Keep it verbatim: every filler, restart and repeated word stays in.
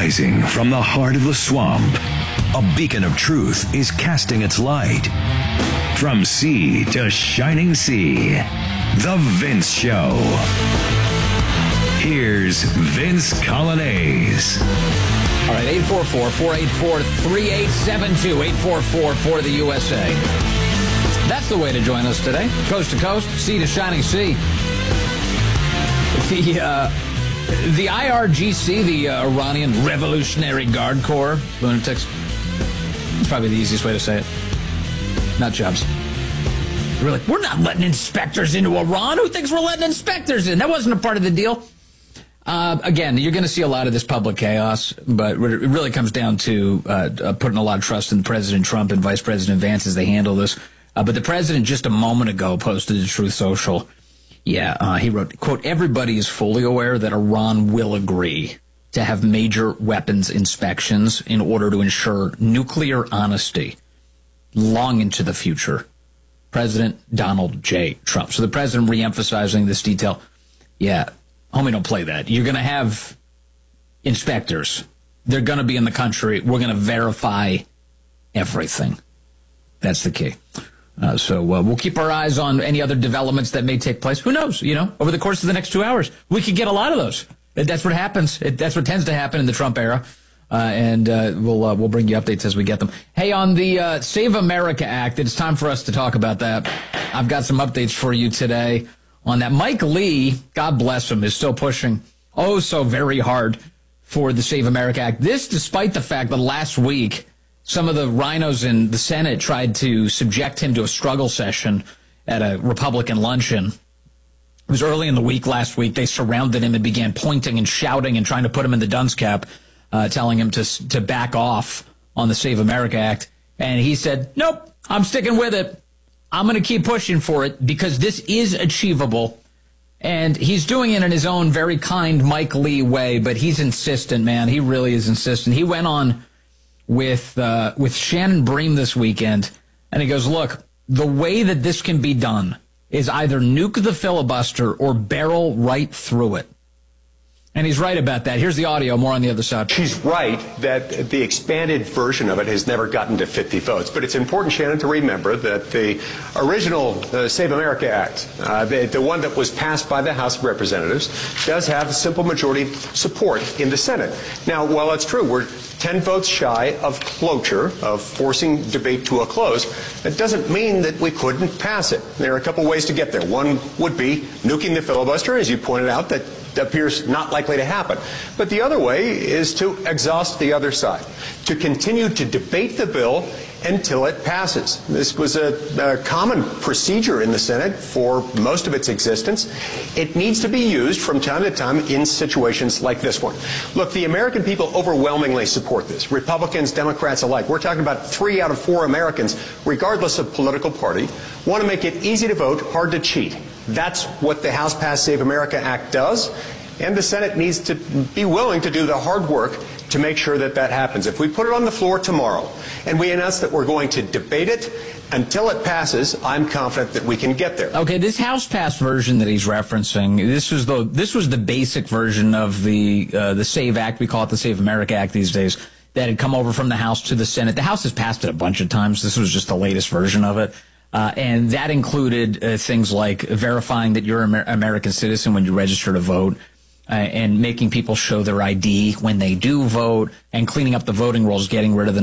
Rising from the heart of the swamp, a beacon of truth is casting its light. From sea to shining sea, The Vince Show. Here's Vince Coglianese. All right, eight four four, four eight four, three eight seven two, eight four four for the U S A. That's the way to join us today. Coast to coast, sea to shining sea. The, uh, the I R G C, the uh, Iranian Revolutionary Guard Corps, lunatics. It's probably the easiest way to say it. Nut jobs. We're like, we're not letting inspectors into Iran. Who thinks we're letting inspectors in? That wasn't a part of the deal. Uh, again, you're going to see a lot of this public chaos, but it really comes down to uh, uh, putting a lot of trust in President Trump and Vice President Vance as they handle this. Uh, but the president just a moment ago posted to Truth Social. Yeah, uh, he wrote, quote, everybody is fully aware that Iran will agree to have major weapons inspections in order to ensure nuclear honesty long into the future. President Donald J. Trump. So the president reemphasizing this detail. Yeah, homie, don't play that. You're going to have inspectors. They're going to be in the country. We're going to verify everything. That's the key. Uh, so uh, we'll keep our eyes on any other developments that may take place. Who knows? You know, over the course of the next two hours, we could get a lot of those. That's what happens. That's what tends to happen in the Trump era. Uh, and uh, we'll uh, we'll bring you updates as we get them. Hey, on the uh, Save America Act, it's time for us to talk about that. I've got some updates for you today on that. Mike Lee, God bless him, is still pushing oh so very hard for the Save America Act. This despite the fact that last week some of the rhinos in the Senate tried to subject him to a struggle session at a Republican luncheon. It was early in the week last week. They surrounded him and began pointing and shouting and trying to put him in the dunce cap, uh, telling him to to back off on the Save America Act. And he said, nope, I'm sticking with it. I'm going to keep pushing for it because this is achievable. And he's doing it in his own very kind Mike Lee way, but he's insistent, man. He really is insistent. He went on with uh, with Shannon Bream this weekend, and he goes, look, the way that this can be done is either nuke the filibuster or barrel right through it. And he's right about that. Here's the audio, more on the other side. She's right that the expanded version of it has never gotten to fifty votes. But it's important, Shannon, to remember that the original uh, Save America Act, uh, the, the one that was passed by the House of Representatives, does have a simple majority support in the Senate. Now, while that's true, we're ten votes shy of cloture, of forcing debate to a close. That doesn't mean that we couldn't pass it. There are a couple ways to get there. One would be nuking the filibuster, as you pointed out, that appears not likely to happen. But the other way is to exhaust the other side, to continue to debate the bill until it passes. This was a, a common procedure in the Senate for most of its existence. It needs to be used from time to time in situations like this one. Look, the American people overwhelmingly support this, Republicans, Democrats alike. We're talking about three out of four Americans, regardless of political party, want to make it easy to vote, hard to cheat. That's what the House-passed Save America Act does, and the Senate needs to be willing to do the hard work to make sure that that happens. If we put it on the floor tomorrow and we announce that we're going to debate it until it passes, I'm confident that we can get there. Okay, this House-passed version that he's referencing, this was the this was the basic version of the uh, the SAVE Act. We call it the Save America Act these days. That had come over from the House to the Senate. The House has passed it a bunch of times. This was just the latest version of it. Uh, and that included uh, things like verifying that you're an Amer- American citizen when you register to vote, uh, and making people show their I D when they do vote, and cleaning up the voting rolls, getting rid of the